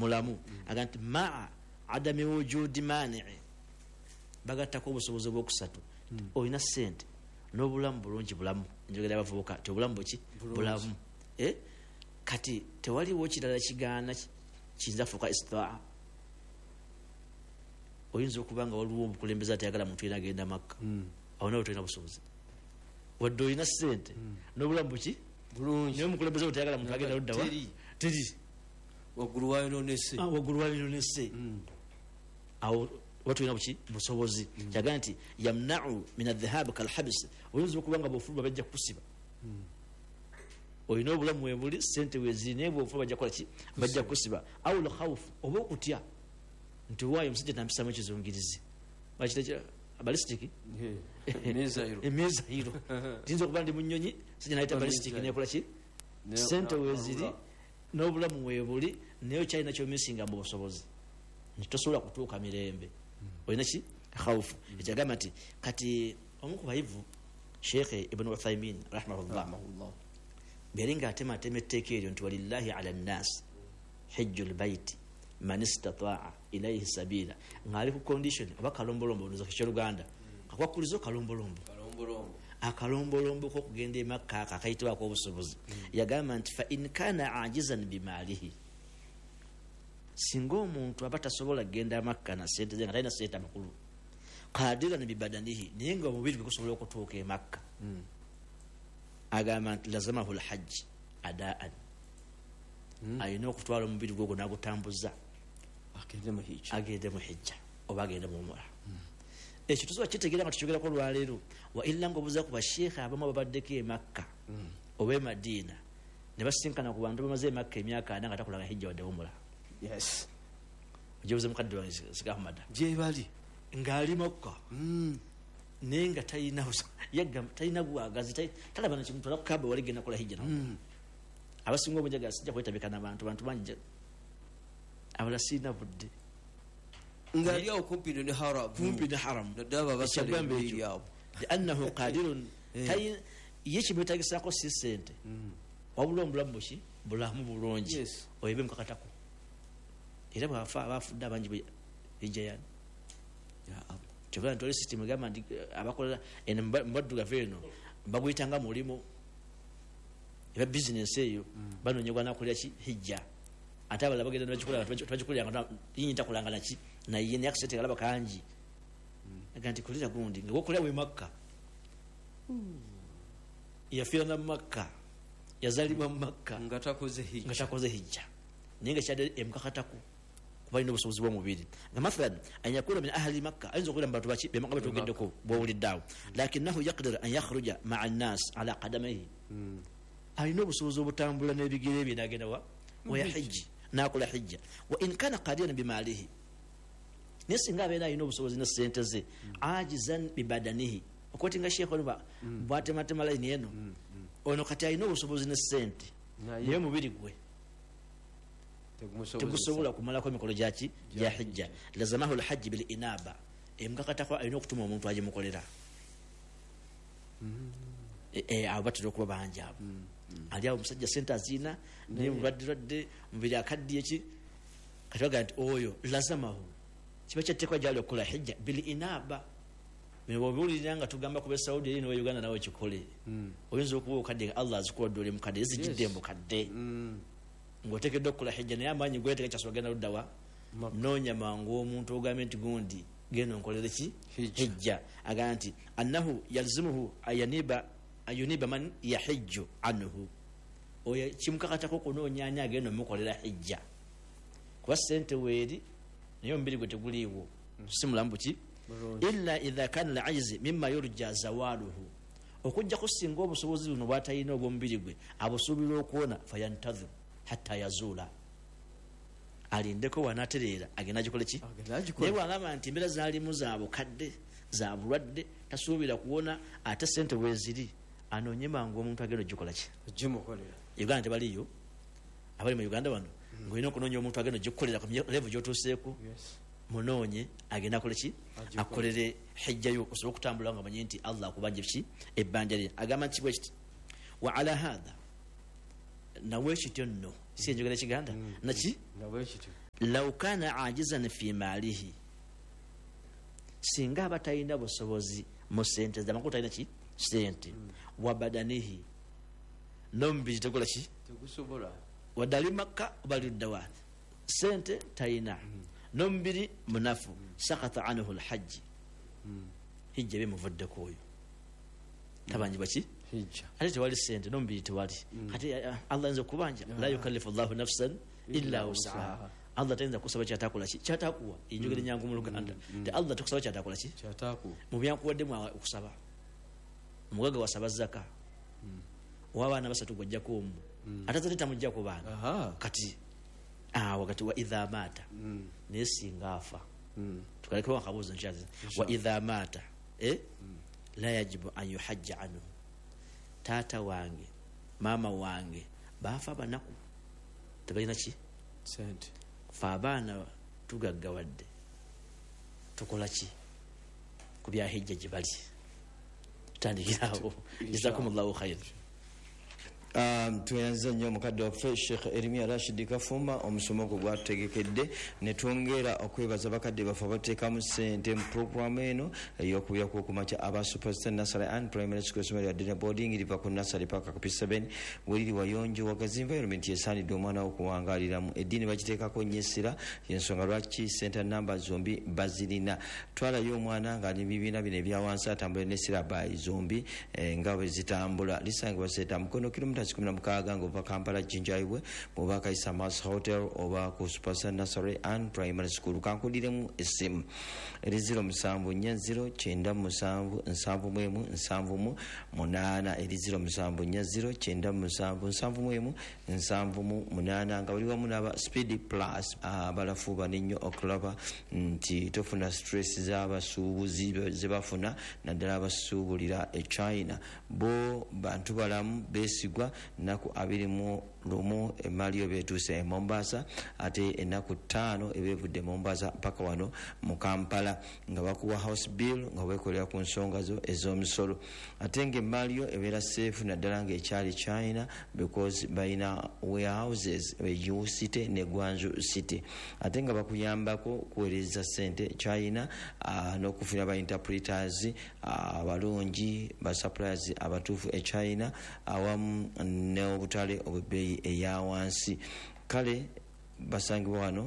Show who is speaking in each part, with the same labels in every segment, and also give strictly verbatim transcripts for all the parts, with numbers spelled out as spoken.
Speaker 1: mulamu aganti ma adami wujudi mani'i bagatako obusobozi bwokusatu oyina sente n'obulamu bulungi bulamu njogera abavubuka ti obulamu buki bulamu eh kati tewaliwo kirala kigaana kiyinza kufuuka istitaa oyinza okubanga waliwo obukulembeze atayagala muntu yena agenda Makka awo nawe tolina busobozi wadde oyina sente n'obulamu buki
Speaker 2: bulungi
Speaker 1: naye omukulembeze atayagala muntu agenda luddawa teri
Speaker 2: waggulu waayo n'onesse
Speaker 1: waggulu waayo n'onesse awo watulina buki busobozi kyagaa nti yamna'u min adh-dhahab kalhabs oyinza okubanga bwofuluma bajja kusiba oyina obulamu webuli sente weziri naye bwofuluma bajja kukola ki bajja kusiba aw al-khawf oba okutya nti waayo omusajja tampisamu ekizungirizi bakita balistiki emezayiro tiyinza okuba ndi munyonyi sajja nayita balistiki nekola ki sente weziri n'obulamu webuli naye okyalina kyomisinga mu busobozi nti tosobola kutuuka mirembe oyina ki khawfu ekyagamba nti kati omu ku bayivu Sheikh Ibn Uthaymin rahimahullah beri ng'atema atema etteeka eryo nti walillahi ala nnas hijjul baiti man istata'a ilayhi sabila ng'ali ku condition oba kalombolombo onoza kyoluganda kakwakulizo kalombolombo akalombolombo k'okugenda e Makka akakayitibwako obusobozi yagamba nti fa in kana ajizan bimaalihi singa omuntu aba tasobola kugenda Makka na sente ze nga talina sente amakulu qadiran bibadanihi naye nga omubiri gwe gusobola okutuuka e Makka agamba nti lazamahu lhajji adaan alina okutwala omubiri gwe gwo nagutambuza agende mu hijja oba agende mu umra ekyo tusobola kitegeera nga tukyogerako olwaleero wa illa ngaobuza ku basheekha abamu ababaddeko e Makka oba e Madiina ne basinkana ku bantu bamaze e Makka emyaka ana nga takolanga hijja wadde umra
Speaker 2: yes
Speaker 1: ujebuze mukadde wange Sigahmada
Speaker 2: je bali
Speaker 1: ngali Makka mm nenga tayina yagga tayina gwagazi tay talaba na kimuntu akaba waligena kola hijja mm abasinga obujaga sijja kwetabikana abantu bantu banje abala sina budde
Speaker 2: ngali au kumpi ne haram
Speaker 1: kumpi ne haram
Speaker 2: nadaba basale yabo
Speaker 1: li'annahu qadirun tay yechi betagisa ko sisente mm wabula mbulamu bushi bulamu bulungi
Speaker 2: yes
Speaker 1: oyebe mukakatako era bafa abafudde abangi hijja yani ya tubula ntole system gama ndi abakola en mbadduga veno baguyitanga mulimo eba business eyo banonyegwa nakolya ki hijja ate abala bagenda n'abakikola tubakikola nga yinta kulanga naki na yini accept galaba kanji aganti kulira gundi ngo okolya we Makka yafira na Makka yazalibwa Makka
Speaker 2: ngatakoze hijja
Speaker 1: ngatakoze hijja ninga kyade emkakataku kuba ino busobozi bw'omubiri nga mathalan an yakuna min ahli Makka ayinza okubeera mu bantu baki be Makka batugendeko bw'owuliddeawo lakinahu yaqdiru an yakhruja ma'a an-nas ala qadamihi alina obusobozi obutambula n'ebigere bye n'agenda wa wayahijji n'akola hijja wa in kana qadiran bimaalihi naye singa abeera alina obusobozi ne sente ze ajizan bibadanihi okoti nga sheekh oluba bwatematema layini eno ono kati alina obusobozi ne sente naye omubiri gwe tegusobola kumalako emikolo gyaki gya hijja lazamahu lhajji bil inaba emukakatako alina okutuma omuntu agimukolera abo batera okuba bangi abo ali awo omusajja sente azina naye mulwadderadde mubiri akaddi eki kati bagaa nti oyo lazamahu kiba kyatteekwa gyali okukola hijja bil inaba bw'obiwulirira nga tugamba kuba Saudi eri ne Uganda nawe kikole oyinza okuba okadde nga Allah azikuwadde oli mukadde ezijjidde mbukadde ng'oteekeddwa okukola hijja naye amaanyi gweteeka kyasobola genda luddawa noonya mangu omuntu ogambe nti gundi genda onkolere ki hijja agamba nti annahu yalzimuhu ayaniba ayuniba man yahijju anhu oyo kimukakatako okunoonyaanya agenda omukolera hijja kuba sente weeri naye omubiri gwe teguliiwo si mulamu buki illa idha kana al-ajzi mimma yurja zawaluhu okujjako singa obusobozi buno bwatayina obw'omubiri gwe abusuubira okuwona fayantadhiru hatta yazula alindeko wanatereera agenda gikole ki naye bwagamba nti embeera zaalimu za bukadde za bulwadde tasuubira kuwona ate sente weeziri anoonye mangu omuntu agenda ogikola ki
Speaker 2: ogimukolera
Speaker 1: Uganda tebaliyo abali mu Uganda wano ng'olina okunoonya omuntu agenda ogikukolera ku level gy'otuuseeko munoonye agenda akole ki akolere hijjayo osobola okutambula nga manye nti Allah akubanja ki ebbanja lye agamba nti bwe kiti wa ala hadha nawe kityo nno si enjogera kiganda naki law kana ajizan fi malihi singa abatalina busobozi mu sente zamakulu talina ki sente wa badanihi nomubiri tekola ki
Speaker 2: tegusobola
Speaker 1: wadali makka baliddawa sente talina nomubiri munafu sakata anhu alhajji hijja bimuvuddeku oyo tabanjibwa ki
Speaker 2: hijja
Speaker 1: ate tewali sente nomubiri tewali ate Allah nze kubanja la yukallifu Allahu nafsan illa wusaha Allah tayinza kusaba kyatakola ki kyatakuwa injogera nyangu mu Luganda te Allah tukusaba kyatakola ki
Speaker 2: kyataku
Speaker 1: mu byankuwadde mu okusaba omugaga wasaba zaka w'abaana basatu gwajjako omu atazadde tamuggyako baana kati wakati wa idha mata naye singa afa tukalekeo akabuuzo nkyazi wa idha mata la yajibu an yuhajja anhu taata wange maama wange baafa banaku tebalina ki
Speaker 2: sente
Speaker 1: fe abaana tugaggawadde tukola ki ku bya hijja gye bali tutandikirawo jazakumullahu khair.
Speaker 3: Um, tuyanza nnyo omukadde waffe Sheikh Erimia Rashid Kafuma omusomo gwe gwatutegekedde ne twongera okwebaza bakadde baffe abateekamu ssente mu programu eno ey'okubya kw'okumakya aba Superstar Nursery and Primary School essomero lya Dina Boarding liva ku Nursery paka ku P seven weliri wayonjo wagazi environment yesaanidde omwana okuwangaaliramu eddiini bagiteekako nnyo essira yensonga lwaki center number zombi bazirina twalayo omwana ng'ali bibiina bino ebya wansi atambula n'essira bayi zombi eh, nga bwe zitambula lisangibwa seeta mukono kilomita kumi na mukaaga ng'ova Kampala Jinjaiwe bw'oba Kayisa Mars Hotel oba ku Superstar Nursery and Primary School kankuliremu essimu eri ziro musanvu nnya ziro kyenda musanvu nsanvu mu emu nsanvu mu munaana eri ziro musanvu nnya ziro kyenda musanvu nsanvu mu emu nsanvu mu munaana nga buli wamu n'aba Speed Plus abalafuuba n'ennyo okulaba nti tofuna stress z'abasuubuzi ze bafuna naddala abasuubulira e China bo bantu balamu beesigwa naku abiri mu lumu emaliyo betuuse e Mombasa ate enaku ttaano ebevudde Mombasa mpaka wano mu Kampala nga bakuwa house bill nga wekolera ku nsonga zo ez'omusolo ate nga emaliyo ebeera safe naddala nga ekyali China because bayina warehouses Yiwu City ne Gwanzu City ate nga bakuyambako kuweereza sente China uh, n'okufuna ba interpreters abalungi uh, ba suppliers abatuufu e China awamu uh, n'obutale obwebbeeyi eya wansi kale basangibwa wano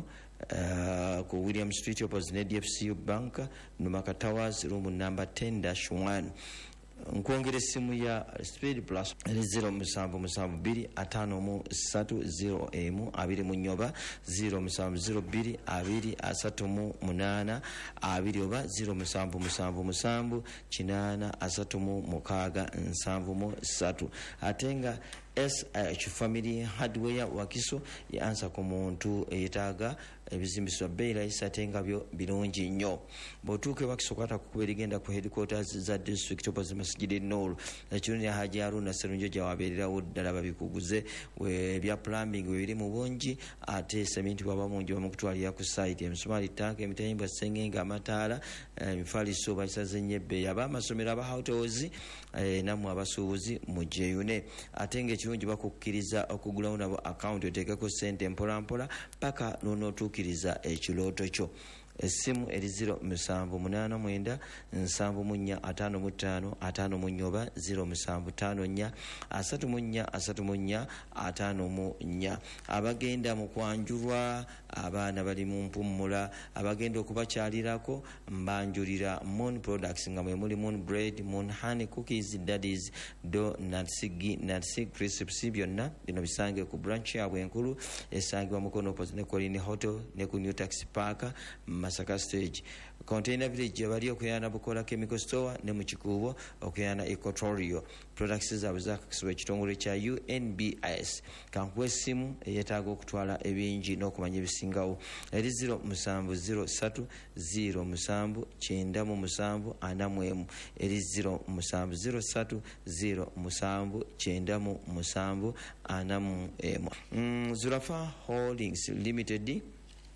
Speaker 3: uh, ku William Street opposite D F C U Bank Numaka Towers room number ten dash one nkwongera essimu ya Speed Plus zero musanvu musanvu bbiri ataano mu ssatu zero emu abiri mu nnyoba zero musanvu zero bbiri abiri asatu mu munaana abiri oba zero musanvu musanvu musanvu kinaana asatu mu mukaaga nsanvu mu ssatu ate nga S H Family Hardware Wakiso yansa ku muntu eyetaaga ebizimbiswa beera isate nga byo birungi nnyo bw'otuuka Wakiso kwata kukuba ligenda ku headquarters za district opposite Masjid Noor ekirungi Haji Haruna Sserunjo gyawabeererawo ddala babikuguze ebya plumbing webiri mu bungi ate sementi bwaba mungi bamukutwalira ku site emisumaali tanka emitayimbwa ssengenga amataala emifaliso bayisaze nnyo ebbeeyi ab'amasomero aba hotels nammwe abasuubuzi mujeyune ate nga ekirungi bakukkiriza okugulawo nabo akawunti oteekeko ssente mpolampola paka n'onootuukiriza ekirooto kyo essimu eri ziro musanvu munaana mwenda nsanvu mu nnya ataano mu ttaano ataano mu nnya oba ziro musanvu ttaano nnya asatu mu nnya asatu mu nnya ataano mu nnya abagenda mu kwanjulwa abaana bali mu mpummula abagenda okubakyalirako mbanjulira Moon Products nga mwe muli Moon Bread Moon Honey Cookies Daddies do natsigi natsig Crisps byonna bino bisange ku branch yabwe enkulu esangibwa mukono opposite ne Colin Hotel ne ku New Taxi Park Masaka Stage Container Village abali okuyana Bukola Chemical Store ne mu Kikuubo okuyana Equatorial Products zaabwe zakakisibwa ekitongole kya U N B S kankuwa essimu eyetaaga okutwala ebingi n'okumanya ebisingawo eri ziro musanvu ziro ssatu ziro musanvu kyenda mu musanvu ana mu emu eri ziro musanvu ziro ssatu ziro musanvu kyenda mu musanvu ana mu emu mm, Zulafa Holdings Limited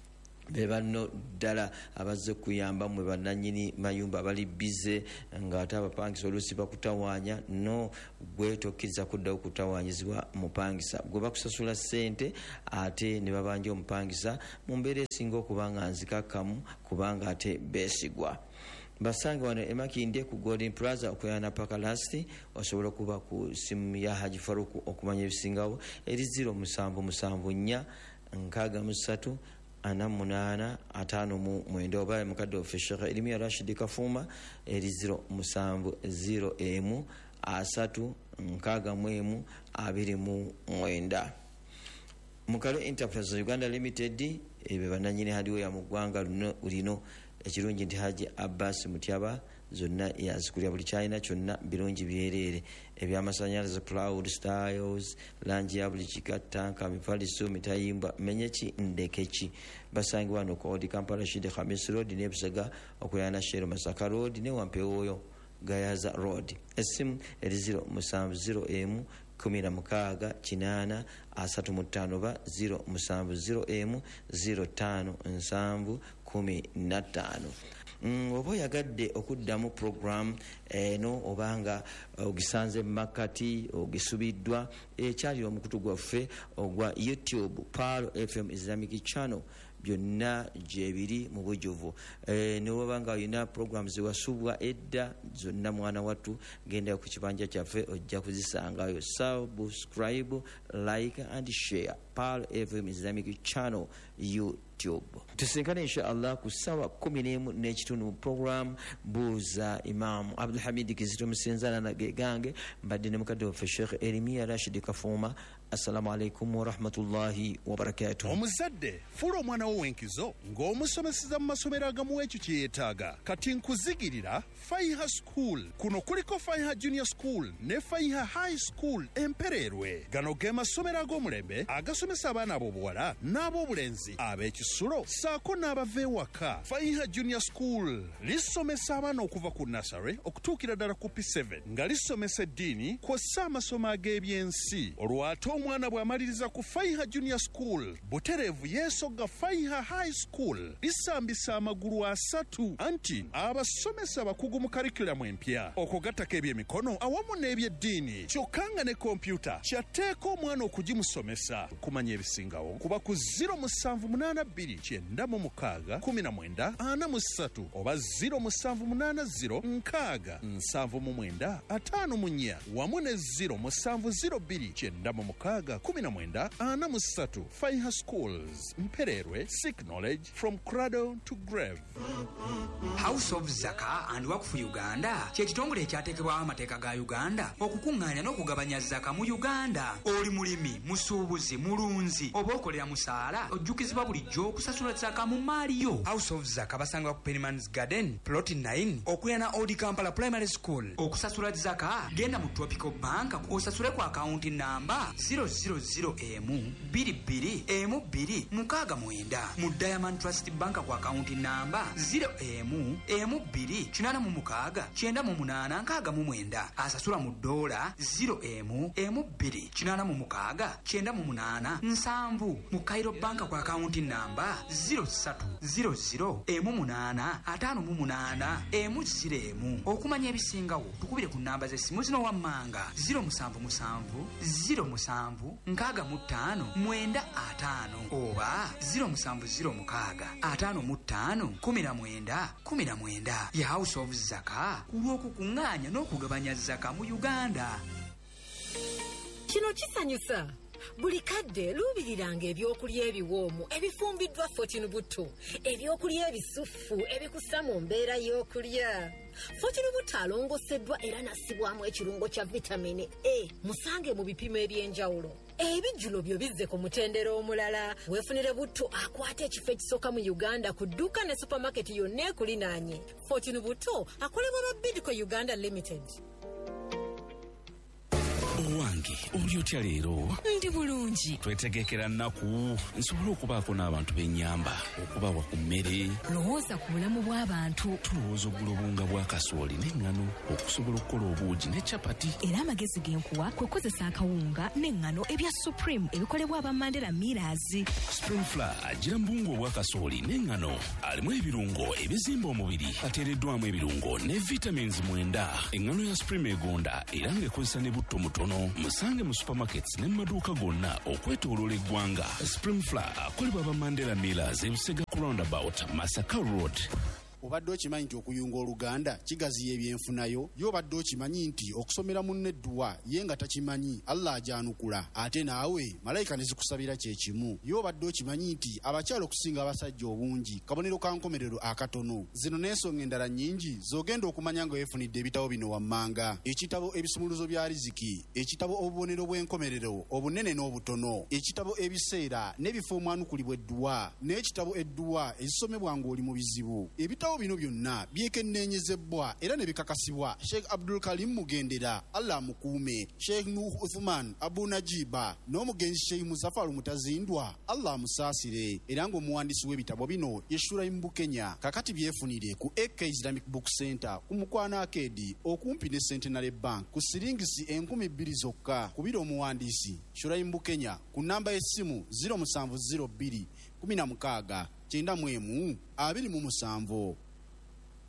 Speaker 3: be banno ddala abazze kuyamba mwe bannanyini mayumba abali bize ng'ate abapangisa oluusi bakutawaanya no gwe tokkiriza kuddawo kutawaanyizibwa mupangisa gwe bakusasula ssente ate ne babanja omupangisa mu mbeera esinga okuba nga nzikakkamu kubanga ate beesigwa. Basange wano emakinde ku Golden Plaza okuyana paka lasti osobola kuba ku simu ya Haji Faruku okumanya ebisingawo eri zero musanvu musanvu nnya nkaaga mu ssatu ana munaana ataano mu mwenda oba mukadde waffe Sheikh Erimia Rashid Kafuma eri zero musanvu zero emu asatu nkaaga mu emu abiri mu mwenda. Mukalo Enterprise Uganda Limited ebe bannanyini hardware mu ggwanga lino ekirungi nti Haji Abbas Mutyaba zonna yazikulya buli kyalina kyonna birungi byereere ebyamasanyalaze cloud styles langi ya buli kikatanka mifaliso mitayimba menyeki ndekeki basangi wano ku Old Kampala Shide Khamis Road ne Busaga okuyana Shero Masaka Road ne Wampeoyo Gayaza Road. Esimu eri zero musanvu zero emu kumi na mukaaga kinaana asatu mu ttaano ba zero musanvu zero emu zero ttaano nsanvu kumi na ttaano. Mm, oba oyagadde okuddamu program eno obanga ogisanze makati ogisubiddwa ekyali omukutu gwaffe ogwa YouTube Palo F M Islamic Channel byonna gyebiri mu bujjuvu e, newobanga olina programs ewasubwa edda zonna mwana wattu genda ku kibanja kyaffe ojja kuzisangayo. Subscribe, like and share Palo F M Islamic Channel YouTube. Tusinkane inshallah ku sawa kumi n'emu n'ekitundu mu program buuza Imam Abdul Hamid Kizito Musenzana na gange mbadde ne mukadde waffe Sheikh Erimia Rashid Kafuma. Assalamu alaikum wa rahmatullahi wa barakatuh.
Speaker 4: Omuzadde fula omwana wo wenkizo ng'omusomeseza mu masomero agamu ekyo kye yeetaaga kati nkuzigirira Faiha School. Kuno kuliko Faiha Junior School ne Faiha High School Empererwe. Gano ge masomero ag'omulembe agasomesa abaana ab'obuwala n'ab'obulenzi ab'ekisulo saako n'abava ewaka. Faiha Junior School lisomesa abaana okuva ku nursery okutuukira ddala ku P seven nga lisomesa eddiini kw'ossa amasomo ag'ebyensi. Olw'ate omwana bw'amaliriza ku Faiha Junior School butereevu yeesogga Faiha High School lisambisa amagulu asatu anti abasomesa bakugu mu karikulamu empya okugattako ebyemikono awamu n'ebyeddiini kyokka nga ne kompyuta kyatteeka omwana okugimusomesa. Kumanya ebisingawo kuba ku zero musanvu munaana bbiri kyenda mu mukaaga kumi na mwenda ana mu ssatu oba zero musanvu munaana zero nkaaga nsanvu mu mwenda ataano mu nnya wamu ne zero musanvu zero bbiri kyenda mu mukaaga kumi na mwenda ana mu ssatu. Faiha Schools Mpererwe, seek knowledge from cradle to grave.
Speaker 5: House of Zaka and Waqf Uganda kye kitongole ekyateekebwaho amateeka ga Uganda okukuŋŋaanya n'okugabanya zaka mu Uganda. Oli mulimi, musuubuzi, mulunzi oba okolera musaala ojjukizibwa bulijjo okusasula zaka mu maali yo. House of Zaka basanga ku Pennyman's Garden plot nine okuyana Old Kampala Primary School. Okusasula zaka genda mu Tropical Bank osasule ku akawunti namba zero zero zero emu bbiri bbiri emu bbiri mukaaga mwenda. Mu Diamond Trust Bank ku akawunti namba zero emu emu bbiri kinaana mu mukaaga kyenda mu munaana nkaaga mu mwenda. Asasula mu dola zero emu emu bbiri kinaana mu mukaaga kyenda mu munaana nsanvu. Mu Cairo Bank ku akawunti namba zero ssatu zero zero emu munaana ataano mu munaana emu ziro emu. Okumanya ebisingawo tukubire ku namba z'essimu zino wammanga zero musanvu musanvu zero musanvu nkaaga mu ttaano mwenda ataano oba zero musanvu zero mukaaga ataano mu ttaano kumi na mwenda kumi na mwenda. Ye House of Zaka ku lw'okukuŋŋaanya n'okugabanya zaka mu Uganda.
Speaker 6: Kino kisanyusa. Buli kadde luubiriranga ebyokulya ebiwoomu ebifumbiddwa Fortune Butto, ebyokulya ebisufu ebikussa mu mbeera y'okulya. Fortune Butto alongoseddwa era nassibwamu ekirungo kya vitamini A. Musange mu bipimo eby'enjawulo. Ebijjulo byo bizze ku mutendera omulala. Weefunire Butto akwata ekifo ekisooka mu Uganda ku dduuka ne supermarket yonna ekulinaanye. Fortune Butto akolebwa ba Bidco Uganda Limited.
Speaker 7: owange oli otya leero?
Speaker 8: Ndi bulungi.
Speaker 7: Twetegekera nnaku nsobole okubaako n'abantu b'ennyamba okubawa ku mmere.
Speaker 8: Lowooza ku bulamu bw'abantu.
Speaker 7: Tulowooza oggula obunga bwa kasooli n'eŋŋano okusobola okukola obuugi ne capati.
Speaker 8: Era amagezi genkuwa kwe kukozesa akawunga n'eŋŋano ebya Supreme ebikolebwa aba Mandela Millers.
Speaker 7: Spring Flour agira mbungu obwa kasooli n'eŋŋano alimu ebirungo ebizimba omubiri ateereddwamu ebirungo ne vitamins mwenda. Eŋŋano ya Supreme egonda era ng'ekozesa ne butto mutono. Musange mu supermarkets ne mu maduuka gonna okwetooloola eggwanga. Spring Flour akolebwa aba Mandela Millers e Busega ku roundabout Masaka Road.
Speaker 4: Obadde okimanyi nti okuyunga oluganda kigaziya ebyenfunayo? Yo obadde okimanyi nti okusomera munne edduwa ye nga takimanyi Allah ajanukula ate naawe malayika ne zikusabira kye kimu? Yo obadde okimanyi nti abakyala okusinga abasajja obungi kabonero ka nkomerero akatono? Zino n'ensonga endala nnyingi z'ogenda okumanya nga weefunidde ebitabo bino wammanga: ekitabo ebisumuluzo bya riziki, ekitabo obubonero bw'enkomerero obunene n'obutono, ekitabo ebiseera n'ebifo omwanukulibwa edduwa, n'ekitabo edduwa ezisomebwa ng'oli mu bizibu. Ebitabo bino byonna byekenneenyezebwa era ne bikakasibwa Sheikh Abdul Karim Mugendera, Allah mukuume, Sheikh Nuh Uthman Abu Najiba n'omugenzi Sheikh Muzaffar Mutazindwa, Allah musaasire. Era ng'omuwandiisi w'ebitabo bino ye Shuraim Bukenya. Kakati byefunire ku A K Islamic Book Center ku Mukwana Arcade okumpi ne Centenary Bank ku siringisi enkumi bbiri zokka. Kubira omuwandiisi Shuraim Bukenya ku namba y'essimu zero seven zero two one six kumi na mukaaga kyenda mu emu abiri mu musanvu.